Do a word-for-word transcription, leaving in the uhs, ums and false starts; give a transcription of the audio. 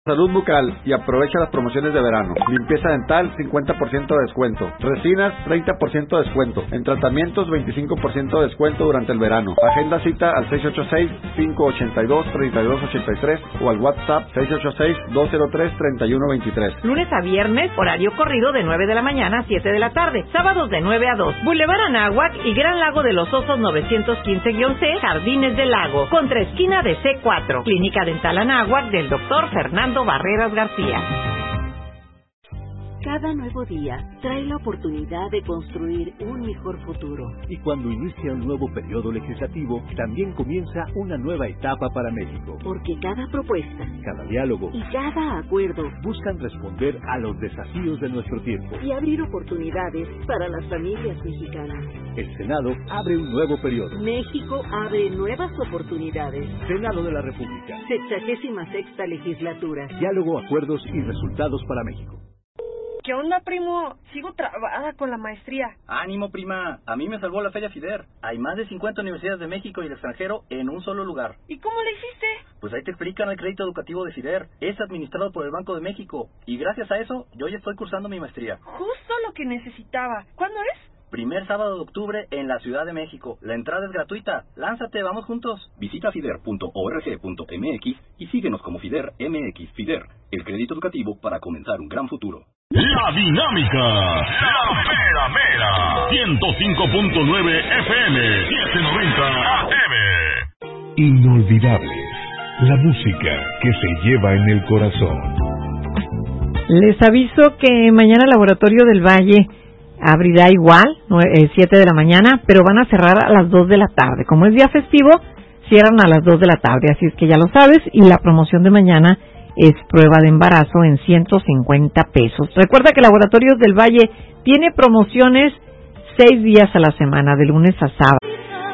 Salud bucal y aprovecha las promociones de verano. Limpieza dental, cincuenta por ciento de descuento. Resinas, treinta por ciento de descuento. En tratamientos, veinticinco por ciento de descuento durante el verano. Agenda cita al seis ocho seis, cinco ocho dos, tres dos ocho tres o al WhatsApp seis ocho seis, dos cero tres, tres uno dos tres. Lunes a viernes, horario corrido de nueve de la mañana a siete de la tarde. Sábados de nueve a dos. Boulevard Anáhuac y Gran Lago de los Osos novecientos quince C, Jardines del Lago. Contra esquina de C cuatro. Clínica Dental Anáhuac del doctor Fernando Barreras García. Cada nuevo día trae la oportunidad de construir un mejor futuro. Y cuando inicia un nuevo periodo legislativo, también comienza una nueva etapa para México. Porque cada propuesta, cada diálogo y cada acuerdo buscan responder a los desafíos de nuestro tiempo y abrir oportunidades para las familias mexicanas. El Senado abre un nuevo periodo. México abre nuevas oportunidades. Senado de la República. Sexagésima sexta legislatura. Diálogo, acuerdos y resultados para México. ¿Qué onda, primo? Sigo trabada con la maestría. Ánimo, prima. A mí me salvó la Feria FIDER. Hay más de cincuenta universidades de México y el extranjero en un solo lugar. ¿Y cómo le hiciste? Pues ahí te explican el crédito educativo de FIDER. Es administrado por el Banco de México. Y gracias a eso, yo ya estoy cursando mi maestría. Justo lo que necesitaba. ¿Cuándo es? Primer sábado de octubre en la Ciudad de México. La entrada es gratuita. Lánzate, vamos juntos. Visita fider punto org punto m x y síguenos como FIDER M X. FIDER, el crédito educativo para comenzar un gran futuro. La Dinámica, la mera mera, ciento cinco punto nueve F M, setecientos noventa A M. Inolvidables, la música que se lleva en el corazón. Les aviso que mañana el Laboratorio del Valle abrirá igual, siete de la mañana, pero van a cerrar a las dos de la tarde. Como es día festivo, cierran a las dos de la tarde, así es que ya lo sabes, y la promoción de mañana es prueba de embarazo en ciento cincuenta pesos. Recuerda que Laboratorios del Valle tiene promociones seis días a la semana, de lunes a sábado.